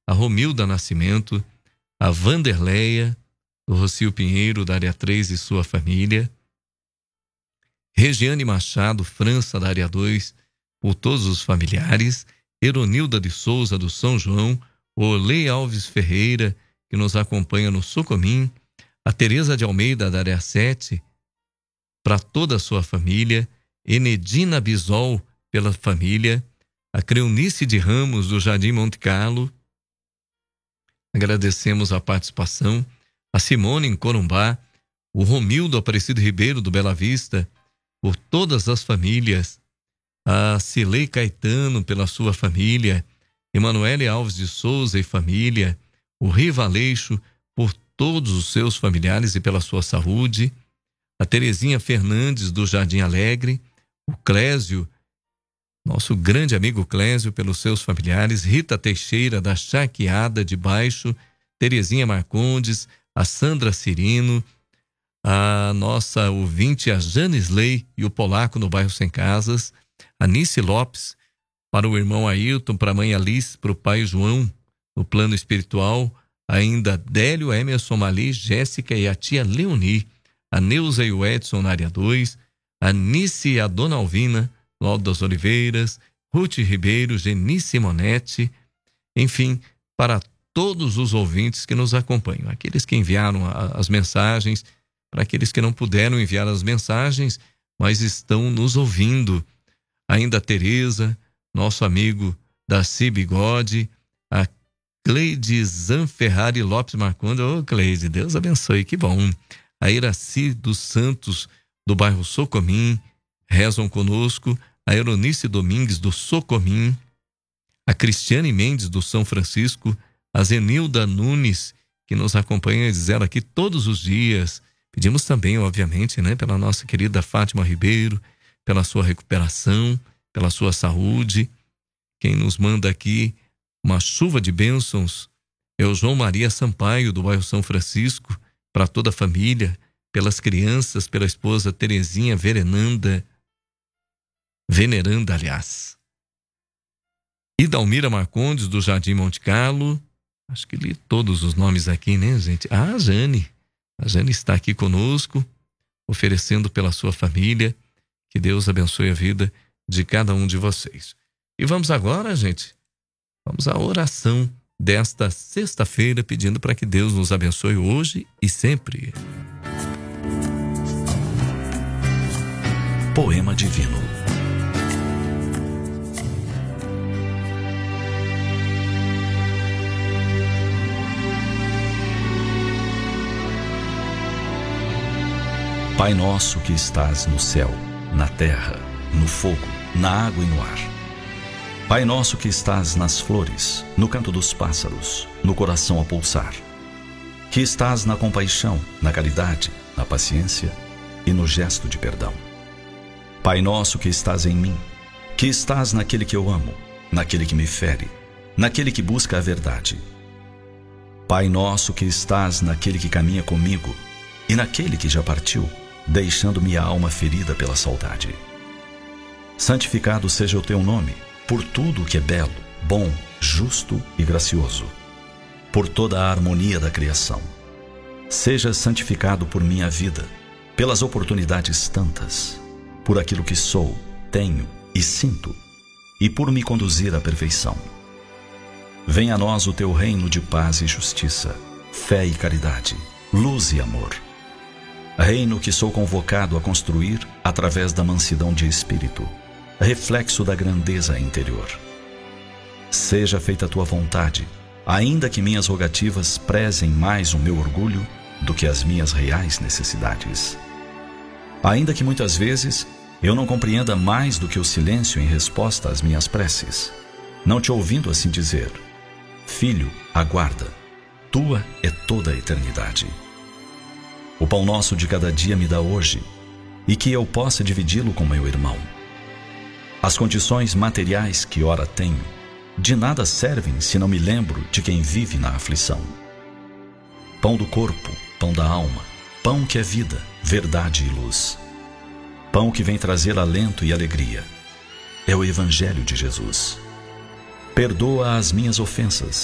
a Romilda Nascimento, a Vanderleia, do Rocio Pinheiro, da área 3 e sua família, Regiane Machado França, da área 2, por todos os familiares, Eronilda de Souza, do São João, Olê Alves Ferreira, que nos acompanha no Socomim, a Tereza de Almeida, da área 7, para toda a sua família, Enedina Bisol, pela família, a Creunice de Ramos, do Jardim Monte Carlo. Agradecemos a participação, a Simone em Corumbá, o Romildo Aparecido Ribeiro, do Bela Vista, por todas as famílias, a Cilei Caetano, pela sua família, Emanuele Alves de Souza e família, o Rivaleixo, por todos os seus familiares e pela sua saúde, a Terezinha Fernandes, do Jardim Alegre, o Clésio, nosso grande amigo Clésio, pelos seus familiares, Rita Teixeira, da Charqueada de Baixo, Terezinha Marcondes, a Sandra Cirino, a nossa ouvinte, a Janisley e o Polaco, no bairro Sem Casas, a Nice Lopes, para o irmão Ailton, para a mãe Alice, para o pai João, no plano espiritual, ainda Délio, Emerson Mali, Jéssica e a tia Leoni, a Neuza e o Edson na área 2, a Nice e a Dona Alvina, Laudo das Oliveiras, Ruth Ribeiro, Genice Monetti, enfim, para todos os ouvintes que nos acompanham, aqueles que enviaram as mensagens, para aqueles que não puderam enviar as mensagens, mas estão nos ouvindo. Ainda a Tereza, nosso amigo Darcy Bigode, a Cleide Zanferrari Lopes Marcondes. Ô, Cleide, Deus abençoe, que bom. A Iraci dos Santos, do bairro Socomim, rezam conosco. A Euronice Domingues, do Socomim, a Cristiane Mendes, do São Francisco, a Zenilda Nunes, que nos acompanha, diz ela aqui todos os dias. Pedimos também, obviamente, né, pela nossa querida Fátima Ribeiro, pela sua recuperação, pela sua saúde. Quem nos manda aqui uma chuva de bênçãos é o João Maria Sampaio, do bairro São Francisco, para toda a família, pelas crianças, pela esposa Terezinha Veneranda, aliás. E Dalmira Marcondes, do Jardim Monte Carlo. Acho que li todos os nomes aqui, né, gente? Ah, a Jane. A Jane está aqui conosco, oferecendo pela sua família. Que Deus abençoe a vida de cada um de vocês. E vamos agora, gente, vamos à oração desta sexta-feira, pedindo para que Deus nos abençoe hoje e sempre. Poema Divino. Pai nosso que estás no céu, na terra, no fogo, na água e no ar. Pai nosso que estás nas flores, no canto dos pássaros, no coração a pulsar. Que estás na compaixão, na caridade, na paciência e no gesto de perdão. Pai nosso que estás em mim, que estás naquele que eu amo, naquele que me fere, naquele que busca a verdade. Pai nosso que estás naquele que caminha comigo e naquele que já partiu, deixando minha alma ferida pela saudade. Santificado seja o teu nome, por tudo o que é belo, bom, justo e gracioso, por toda a harmonia da criação. Seja santificado por minha vida, pelas oportunidades tantas, por aquilo que sou, tenho e sinto, e por me conduzir à perfeição. Venha a nós o teu reino de paz e justiça, fé e caridade, luz e amor. Reino que sou convocado a construir através da mansidão de espírito, reflexo da grandeza interior. Seja feita a tua vontade, ainda que minhas rogativas prezem mais o meu orgulho do que as minhas reais necessidades. Ainda que muitas vezes eu não compreenda mais do que o silêncio em resposta às minhas preces, não te ouvindo assim dizer: Filho, aguarda, tua é toda a eternidade. O pão nosso de cada dia me dá hoje, e que eu possa dividi-lo com meu irmão. As condições materiais que ora tenho, de nada servem se não me lembro de quem vive na aflição. Pão do corpo, pão da alma, pão que é vida, verdade e luz. Pão que vem trazer alento e alegria. É o Evangelho de Jesus. Perdoa as minhas ofensas,